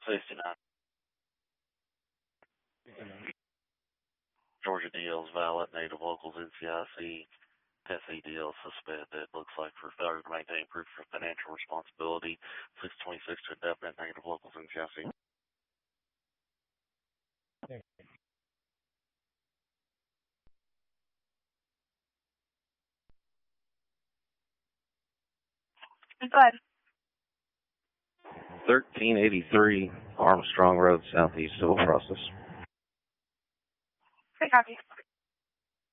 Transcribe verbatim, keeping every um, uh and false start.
sixty-nine. Georgia D L is valid. Native locals N C I C. S A D L suspended. Looks like for failure to maintain proof of financial responsibility. six twenty-six to indefinite. Native locals N C I C. Go ahead. thirteen eighty-three Armstrong Road, southeast civil process. Good copy.